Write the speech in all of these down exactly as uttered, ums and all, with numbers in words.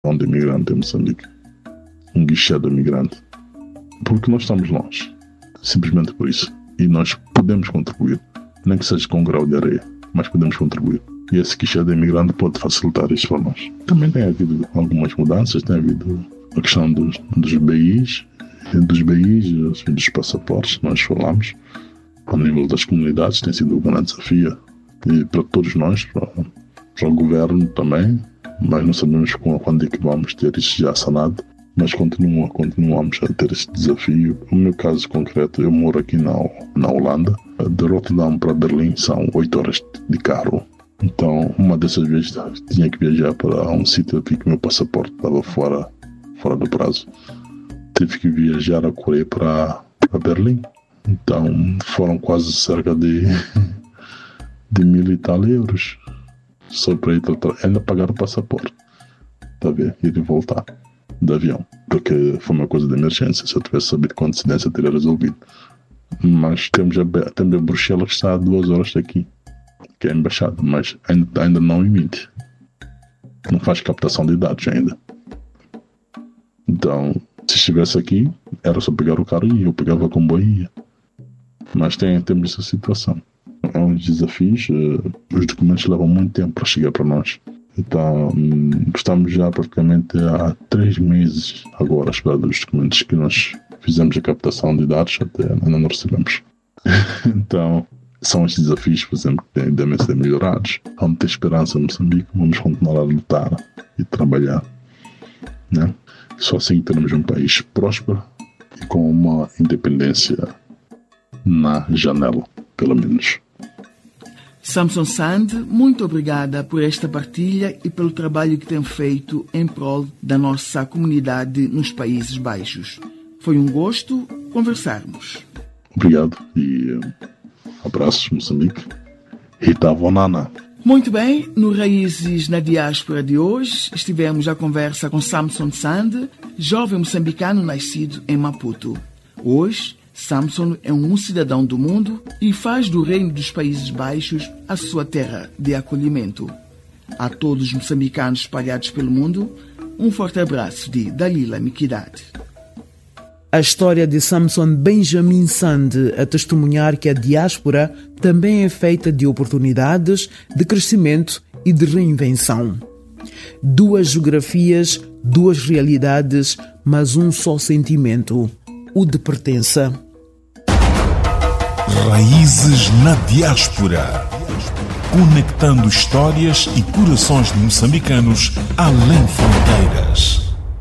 de imigrante em Moçambique, um guichê do imigrante, porque nós estamos longe, simplesmente por isso, e nós podemos contribuir, nem que seja com um grau de areia, mas podemos contribuir, e esse guichê do imigrante pode facilitar isso para nós. Também tem havido algumas mudanças, tem havido a questão dos, dos B Is, dos B Is, dos passaportes, nós falamos, ao nível das comunidades, tem sido um grande desafio, e para todos nós, para, para o governo também, mas não sabemos quando é que vamos ter isso já sanado, mas continua, continuamos a ter esse desafio. No meu caso concreto, eu moro aqui na, na Holanda, de Rotterdam para Berlim são oito horas de carro, então uma dessas vezes tinha que viajar para um sítio aqui que o meu passaporte estava fora, fora do prazo, tive que viajar a correr para, para Berlim, então foram quase cerca de, de mil e tal euros. Só para ir tratar, ainda pagar o passaporte, tá a ver? Ir e voltar de avião, porque foi uma coisa de emergência. Se eu tivesse sabido com antecedência, eu teria resolvido. Mas temos a, temos a Bruxelas que está a duas horas daqui, que é a embaixada, mas ainda, ainda não emite, não faz captação de dados ainda. Então, se estivesse aqui, era só pegar o carro e ir, eu pegava comboio e ia. Mas tem, temos essa situação. É um desafio, os documentos levam muito tempo para chegar para nós. Então, estamos já praticamente há três meses agora a esperar dos documentos que nós fizemos a captação de dados, até ainda não recebemos. Então, são estes desafios, por exemplo, que devem ser melhorados. Vamos ter esperança em Moçambique, vamos continuar a lutar e trabalhar, né? Só assim teremos um país próspero e com uma independência na janela, pelo menos. Samson Sand, muito obrigada por esta partilha e pelo trabalho que tem feito em prol da nossa comunidade nos Países Baixos. Foi um gosto conversarmos. Obrigado e uh, abraços, Moçambique. Rita Vonana. Muito bem, no Raízes na Diáspora de hoje, estivemos à conversa com Samson Sand, jovem moçambicano nascido em Maputo. Hoje, Samson é um cidadão do mundo e faz do Reino dos Países Baixos a sua terra de acolhimento. A todos os moçambicanos espalhados pelo mundo, um forte abraço de Dalila Miquidade. A história de Samson Benjamin Sand a testemunhar que a diáspora também é feita de oportunidades, de crescimento e de reinvenção. Duas geografias, duas realidades, mas um só sentimento, o de pertença. Raízes na Diáspora. Conectando histórias e corações de moçambicanos além fronteiras.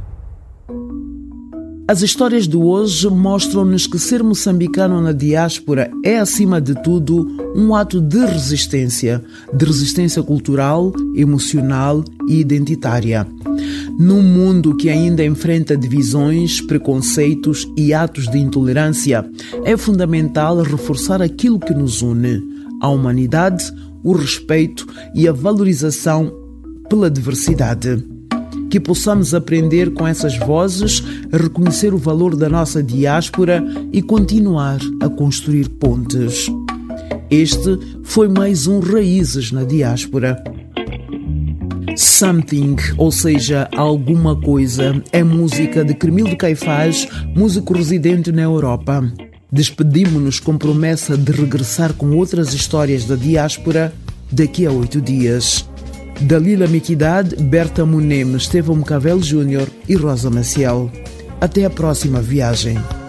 As histórias de hoje mostram-nos que ser moçambicano na diáspora é, acima de tudo, um ato de resistência, de resistência cultural, emocional e identitária. Num mundo que ainda enfrenta divisões, preconceitos e atos de intolerância, é fundamental reforçar aquilo que nos une: a humanidade, o respeito e a valorização pela diversidade. Que possamos aprender com essas vozes, reconhecer o valor da nossa diáspora e continuar a construir pontes. Este foi mais um Raízes na Diáspora. Something, ou seja, alguma coisa, é música de Cremildo Caifás, músico residente na Europa. Despedimos-nos com promessa de regressar com outras histórias da diáspora daqui a oito dias. Dalila Miquidade, Berta Munem, Estevão Cavelo Júnior e Rosa Maciel. Até a próxima viagem.